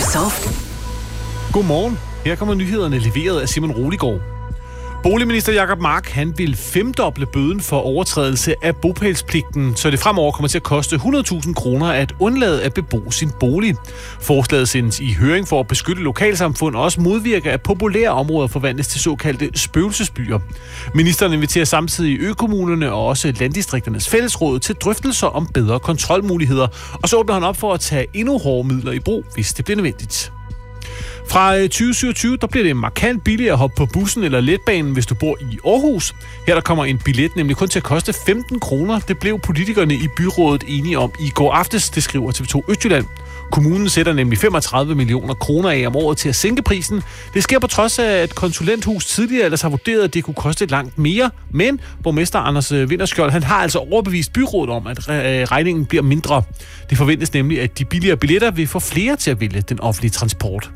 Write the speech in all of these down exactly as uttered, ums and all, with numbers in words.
Soft. Godmorgen. Her kommer nyhederne leveret af Simon Roligård. Boligminister Jacob Mark han vil femdoble bøden for overtrædelse af bopælspligten, så det fremover kommer til at koste hundrede tusind kroner at undlade at bebo sin bolig. Forslaget sendes i høring for at beskytte lokalsamfund og også modvirke, at populære områder forvandles til såkaldte spøgelsesbyer. Ministeren inviterer samtidig økommunerne og også landdistrikternes fællesråd til drøftelser om bedre kontrolmuligheder, og så åbner han op for at tage endnu hårdere midler i brug, hvis det bliver nødvendigt. Fra tyve syvogtyve der bliver det markant billigere at hoppe på bussen eller letbanen, hvis du bor i Aarhus. Her der kommer en billet nemlig kun til at koste femten kroner. Det blev politikerne i byrådet enige om i går aftes, det skriver T V to Østjylland. Kommunen sætter nemlig femogtredive millioner kroner af om året til at sænke prisen. Det sker på trods af, at konsulenthus tidligere ellers har vurderet, at det kunne koste langt mere. Men borgmester Anders Vinterskjold, han har altså overbevist byrådet om, at regningen bliver mindre. Det forventes nemlig, at de billigere billetter vil få flere til at vælge den offentlige transport.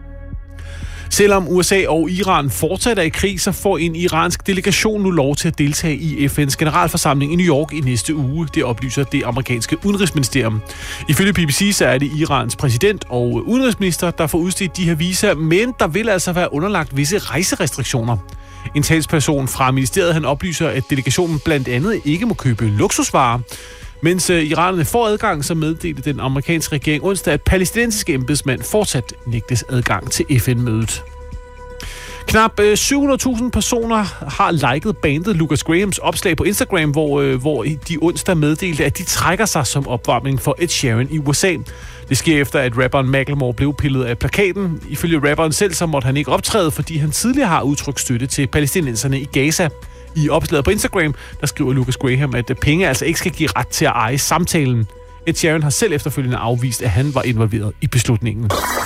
Selvom U S A og Iran fortsætter i krig, så får en iransk delegation nu lov til at deltage i F N's generalforsamling i New York i næste uge. Det oplyser det amerikanske udenrigsministerium. Ifølge B B C så er det Irans præsident og udenrigsminister, der får udstedt de her visa, men der vil altså være underlagt visse rejserestriktioner. En talsperson fra ministeriet han oplyser, at delegationen blandt andet ikke må købe luksusvarer. Mens iranerne får adgang, så meddelte den amerikanske regering onsdag, at palæstinensiske embedsmænd fortsat nægtes adgang til F N-mødet. Knap syv hundrede tusind personer har liket bandet Lucas Grahams opslag på Instagram, hvor, hvor de onsdag meddelte, at de trækker sig som opvarmning for Ed Sheeran i U S A. Det sker efter, at rapperen Macklemore blev pillet af plakaten. Ifølge rapperen selv, så måtte han ikke optræde, fordi han tidligere har udtrykt støtte til palæstinenserne i Gaza. I opslaget på Instagram, der skriver Lucas Graham, at penge altså ikke skal give ret til at eje samtalen. Ed Sheeran har selv efterfølgende afvist, at han var involveret i beslutningen.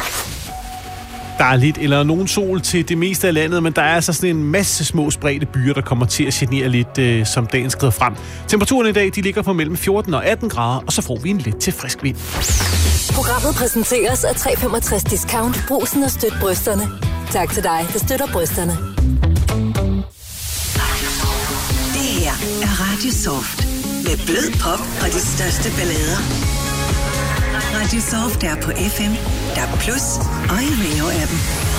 Der er lidt eller nogen sol til det meste af landet, men der er altså sådan en masse små spredte byer, der kommer til at genere lidt, øh, som dagen skrider frem. Temperaturen i dag de ligger på mellem fjorten og atten grader, og så får vi en lidt til frisk vind. Programmet præsenteres af tre komma femogtres discount. Brugsen og støt brysterne. Tak til dig, der støtter brysterne. Det her er Radio Soft med blød pop og de største ballader. Radio Soft er på F M, D A B plus og i Radio-appen.